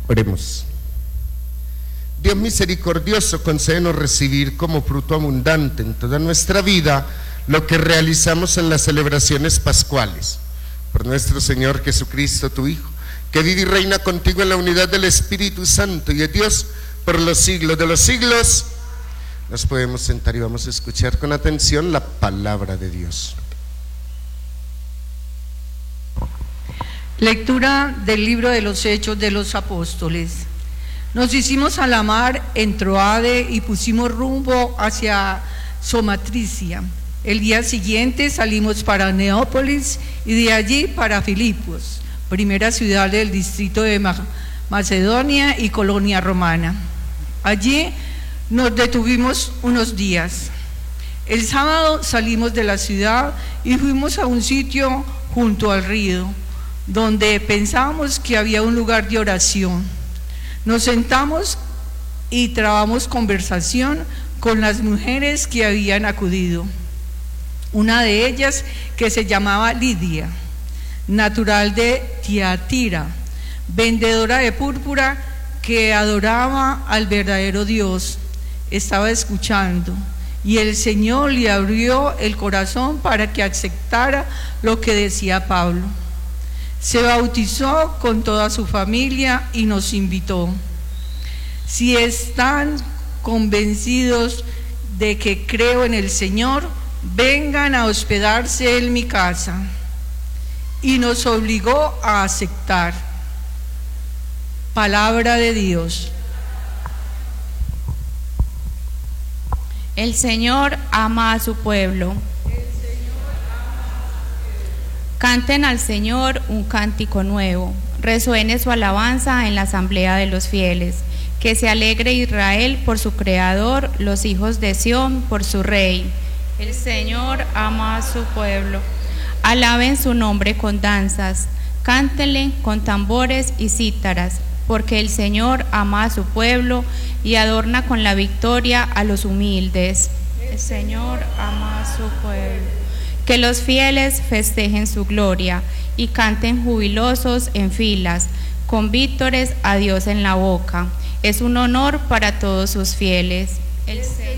Oremos. Dios misericordioso, concédenos recibir como fruto abundante en toda nuestra vida lo que realizamos en las celebraciones pascuales. Por nuestro Señor Jesucristo, tu Hijo, que vive y reina contigo en la unidad del Espíritu Santo y es Dios por los siglos de los siglos. Nos podemos sentar y vamos a escuchar con atención la palabra de Dios. Lectura del libro de los Hechos de los Apóstoles. Nos hicimos a la mar en Troade y pusimos rumbo hacia Somatricia. El día siguiente salimos para Neápolis y de allí para Filipos, primera ciudad del distrito de Macedonia y colonia romana. Allí nos detuvimos unos días. El sábado salimos de la ciudad y fuimos a un sitio junto al río, donde pensábamos que había un lugar de oración. Nos sentamos y trabamos conversación con las mujeres que habían acudido. Una de ellas, que se llamaba Lidia, natural de Tiatira, vendedora de púrpura que adoraba al verdadero Dios, estaba escuchando, y el Señor le abrió el corazón para que aceptara lo que decía Pablo. Se bautizó con toda su familia y nos invitó. Si están convencidos de que creo en el Señor, vengan a hospedarse en mi casa. Y nos obligó a aceptar. Palabra de Dios. El Señor ama a su pueblo. Canten al Señor un cántico nuevo, resuene su alabanza en la asamblea de los fieles. Que se alegre Israel por su Creador, los hijos de Sión por su Rey. El Señor ama a su pueblo. Alaben su nombre con danzas, cántenle con tambores y cítaras, porque el Señor ama a su pueblo y adorna con la victoria a los humildes. El Señor ama a su pueblo. Que los fieles festejen su gloria y canten jubilosos en filas, con vítores a Dios en la boca. Es un honor para todos sus fieles. El Señor